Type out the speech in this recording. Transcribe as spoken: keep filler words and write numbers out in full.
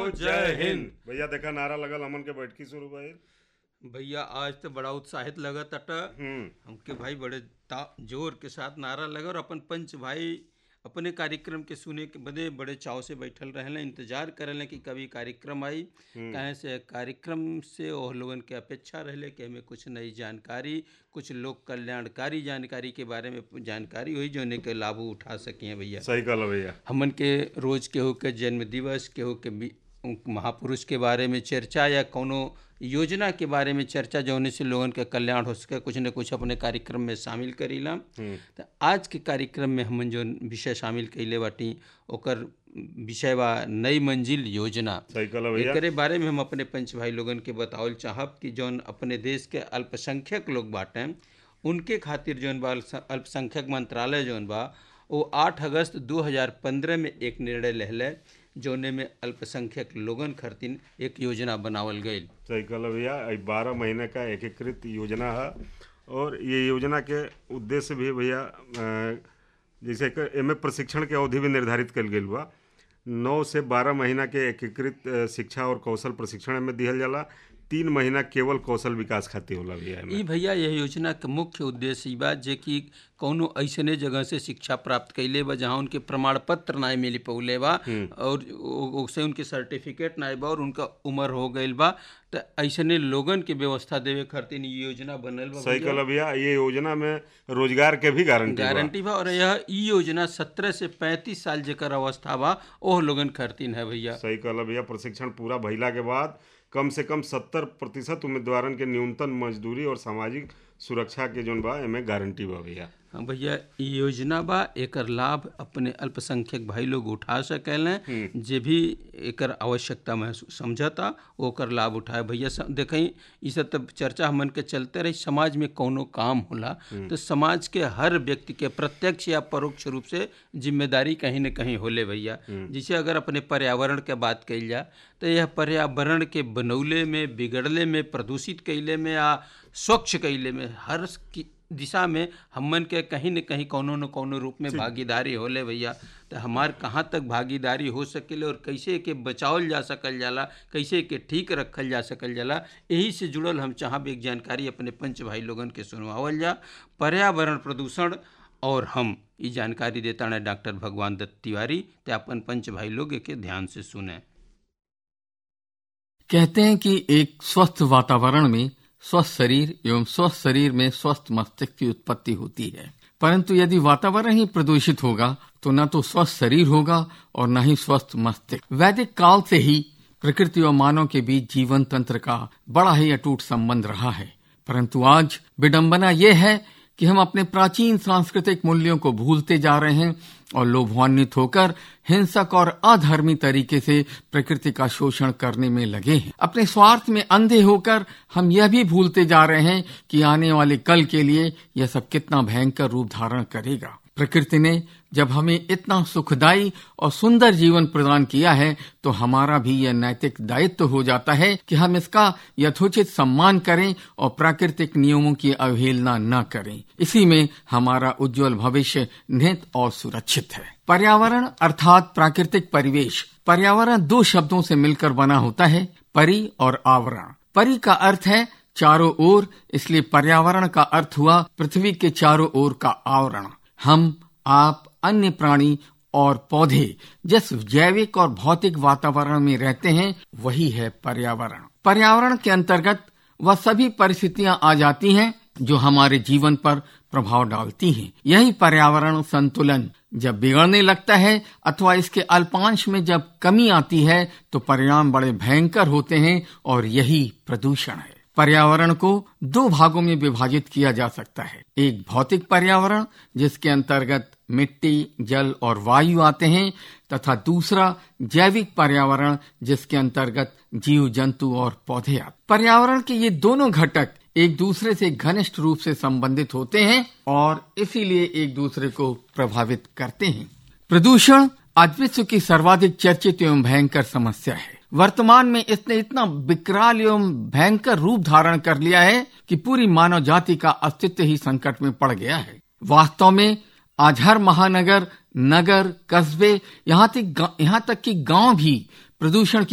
जय हिंद। भैया देखा नारा लगल हमन के बैठकी शुरू भइल। भैया आज तो बड़ा उत्साहित लगत अटा हमके भाई, बड़े जोर के साथ नारा लगा और अपन पंच भाई अपने कार्यक्रम के सुने के बदे बड़े चाव से बैठल रहें, इंतजार करें कि कभी कार्यक्रम आई। कहे से कार्यक्रम से और लोगन के अपेक्षा रहे कि हमें कुछ नई जानकारी, कुछ लोक कल्याणकारी जानकारी के बारे में जानकारी हुई जो के लाभ उठा सकें। भैया सही कहला भैया, हमन के रोज के हो के जन्म दिवस के हो के महापुरुष के बारे में चर्चा या कोनो योजना के बारे में चर्चा जौने से लोगन के कल्याण हो सके, कुछ न कुछ अपने कार्यक्रम में शामिल करीला। तो आज के कार्यक्रम में हमन जो विषय शामिल कैले बाटी ओकर विषय बा नई मंजिल योजना। सही कहला भैया, एकरे बारे में हम अपने पंच भाई लोगन के बतावल चाहब कि जौन अपने देश के अल्पसंख्यक लोग बाटे उनके खातिर जौन बा अल्पसंख्यक मंत्रालय जौन बा वो आठ अगस्त दो हज़ार पंद्रह में एक निर्णय लेहले जोने में अल्पसंख्यक लोगन खातिर एक योजना बनावल गई। सही कहला भैया, बारह महीने का एकीकृत योजना है और ये योजना के उद्देश्य भी भैया जैसे एमे प्रशिक्षण के अवधि भी निर्धारित कल गई बा। नौ से बारह महीना के एकीकृत शिक्षा और कौशल प्रशिक्षण में दिहल जाला। तीन महीना केवल कौशल विकास खातिर होला भैया। ई भैया यह योजना के मुख्य उद्देश्य ई बा जे कि कौनो ऐसने जगह से शिक्षा प्राप्त कैले बा जहाँ उनके प्रमाण पत्र ना मिली पौले बा और उससे उनके सर्टिफिकेट ना बा और उनका उम्र हो गई बा, तो ऐसने लोगन के व्यवस्था देवे खातिर ये योजना बनल बा। सही कहला भैया, ये योजना में रोजगार के भी गारंटी गारंटी बा और यह ई योजना सत्रह से पैंतीस साल जेकर अवस्था बा ओह लोगन खातिर है भैया। सही कहला भैया, प्रशिक्षण पूरा भइला के बाद कम से कम सत्तर प्रतिशत उम्मीदवारन के न्यूनतम मजदूरी और सामाजिक सुरक्षा के जोन बा एमे गारंटी बा भैया। हाँ भैया, ये योजना बा एकर लाभ अपने अल्पसंख्यक भाई लोग उठा सकें जे भी एकर आवश्यकता महसूस समझता ओकर लाभ उठाए। भैया देखें ये सब तब चर्चा हमन के चलते रही, समाज में कोनो काम होला तो समाज के हर व्यक्ति के प्रत्यक्ष या परोक्ष रूप से जिम्मेदारी कहीं न कहीं होले भैया। जैसे अगर अपने पर्यावरण के बात कही जाए तो यह पर्यावरण के बनौले में, बिगड़ले में, प्रदूषित कैले में या स्वच्छ कैले में हर दिशा में हमन के कहीं न कहीं कोनो न कोनो रूप में भागीदारी होले भैया। तो हमार कहाँ तक भागीदारी हो सकेले और कैसे के बचावल जा सकल जाला, कैसे के ठीक रखल जा सकल जाला, यही से जुड़ल हम चाहब एक जानकारी अपने पंच भाई लोगन के सुनवावल जा। पर्यावरण प्रदूषण और हम ये जानकारी देता है डॉक्टर भगवान दत्त तिवारी, तो अपन पंच भाई लोग के ध्यान से सुने। कहते हैं कि एक स्वस्थ वातावरण में स्वस्थ शरीर एवं स्वस्थ शरीर में स्वस्थ मस्तिष्क की उत्पत्ति होती है, परंतु यदि वातावरण ही प्रदूषित होगा तो न तो स्वस्थ शरीर होगा और न ही स्वस्थ मस्तिष्क। वैदिक काल से ही प्रकृति और मानव के बीच जीवन तंत्र का बड़ा ही अटूट संबंध रहा है, परंतु आज विडंबना यह है कि हम अपने प्राचीन सांस्कृतिक मूल्यों को भूलते जा रहे हैं और लोभान्वित होकर हिंसक और अधर्मी तरीके से प्रकृति का शोषण करने में लगे हैं। अपने स्वार्थ में अंधे होकर हम यह भी भूलते जा रहे हैं कि आने वाले कल के लिए यह सब कितना भयंकर रूप धारण करेगा। प्रकृति ने जब हमें इतना सुखदायी और सुंदर जीवन प्रदान किया है तो हमारा भी यह नैतिक दायित्व हो जाता है कि हम इसका यथोचित सम्मान करें और प्राकृतिक नियमों की अवहेलना न करें। इसी में हमारा उज्जवल भविष्य निहित और सुरक्षित है। पर्यावरण अर्थात प्राकृतिक परिवेश। पर्यावरण दो शब्दों से मिलकर बना होता है, परि और आवरण। परि का अर्थ है चारों ओर, इसलिए पर्यावरण का अर्थ हुआ पृथ्वी के चारों ओर का आवरण। हम, आप, अन्य प्राणी और पौधे जिस जैविक और भौतिक वातावरण में रहते हैं वही है पर्यावरण। पर्यावरण के अंतर्गत वह सभी परिस्थितियां आ जाती हैं जो हमारे जीवन पर प्रभाव डालती हैं। यही पर्यावरण संतुलन जब बिगड़ने लगता है अथवा इसके अल्पांश में जब कमी आती है तो परिणाम बड़े भयंकर होते हैं और यही प्रदूषण है। पर्यावरण को दो भागों में विभाजित किया जा सकता है। एक भौतिक पर्यावरण जिसके अंतर्गत मिट्टी, जल और वायु आते हैं, तथा दूसरा जैविक पर्यावरण जिसके अंतर्गत जीव जंतु और पौधे आते। पर्यावरण के ये दोनों घटक एक दूसरे से घनिष्ठ रूप से संबंधित होते हैं और इसीलिए एक दूसरे को प्रभावित करते हैं। प्रदूषण आज विश्व की सर्वाधिक चर्चित एवं भयंकर समस्या है। वर्तमान में इसने इतना विकराल एवं भयंकर रूप धारण कर लिया है कि पूरी मानव जाति का अस्तित्व ही संकट में पड़ गया है। वास्तव में आज हर महानगर, नगर, कस्बे, यहाँ तक यहाँ तक कि गांव भी प्रदूषण